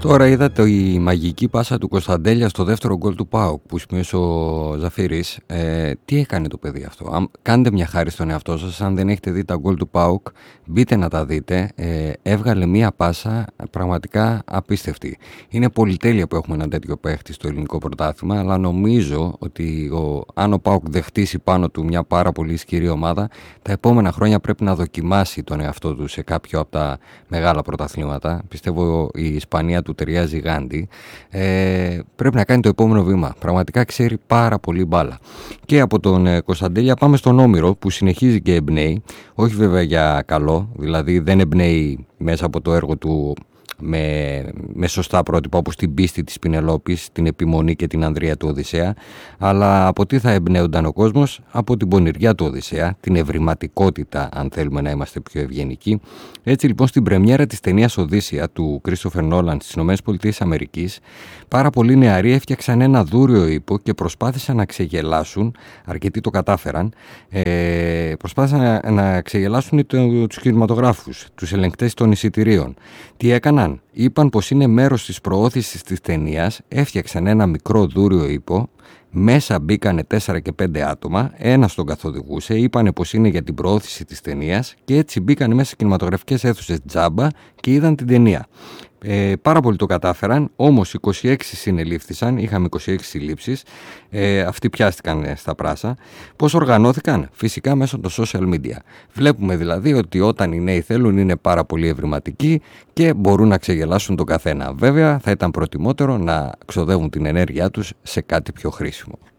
Τώρα είδατε η μαγική πάσα του Κωνσταντέλια στο δεύτερο γκολ του ΠΑΟΚ που σημείωσε ο Ζαφύρης. Τι έκανε το παιδί αυτό? Κάντε μια χάρη στον εαυτό σας. Αν δεν έχετε δει τα γκολ του ΠΑΟΚ, μπείτε να τα δείτε. Έβγαλε μια πάσα πραγματικά απίστευτη. Είναι πολυτέλεια που έχουμε ένα τέτοιο παίχτη στο ελληνικό πρωτάθλημα, αλλά νομίζω ότι αν ο ΠΑΟΚ δεν χτίσει πάνω του μια πάρα πολύ ισχυρή ομάδα, τα επόμενα χρόνια πρέπει να δοκιμάσει τον εαυτό του σε κάποιο από τα μεγάλα πρωταθλήματα. Πιστεύω η Ισπανία του ταιριάζει γάντι. Πρέπει να κάνει το επόμενο βήμα. Πραγματικά ξέρει πάρα πολύ μπάλα. Και από τον Κωνσταντέλια πάμε στον Όμηρο που συνεχίζει και εμπνέει. Όχι βέβαια για καλό, δηλαδή δεν εμπνέει μέσα από το έργο του με σωστά πρότυπα όπως την πίστη της Πινελόπης, την επιμονή και την ανδρεία του Οδυσσέα, αλλά από τι θα εμπνέονταν ο κόσμος? Από την πονηριά του Οδυσσέα, την ευρηματικότητα, αν θέλουμε να είμαστε πιο ευγενικοί. Έτσι λοιπόν στην πρεμιέρα της ταινίας Οδύσσεια του Κρίστοφερ Νόλαν στις ΗΠΑ, πάρα πολλοί νεαροί έφτιαξαν ένα δούριο ύπο και προσπάθησαν να ξεγελάσουν, αρκετοί το κατάφεραν, προσπάθησαν να ξεγελάσουν τους κινηματογράφους, τους ελεγκτές των εισιτηρίων. Τι έκαναν? Είπαν πως είναι μέρος της προώθησης της ταινίας, έφτιαξαν ένα μικρό δούριο ύπο, μέσα μπήκανε 4 και 5 άτομα, ένας τον καθοδηγούσε, είπανε πως είναι για την προώθηση της ταινίας και έτσι μπήκανε μέσα σε κινηματογραφικές αίθουσες τζάμπα και είδαν την ταινία. Πάρα πολλοί το κατάφεραν, όμως 26 συνελήφθησαν, είχαμε 26 συλλήψεις, αυτοί πιάστηκαν στα πράσα. Πώς οργανώθηκαν? Φυσικά μέσω των social media. Βλέπουμε δηλαδή ότι όταν οι νέοι θέλουν είναι πάρα πολύ ευρηματικοί και μπορούν να ξεγελάσουν τον καθένα. Βέβαια θα ήταν προτιμότερο να ξοδεύουν την ενέργειά τους σε κάτι πιο χρήσιμο.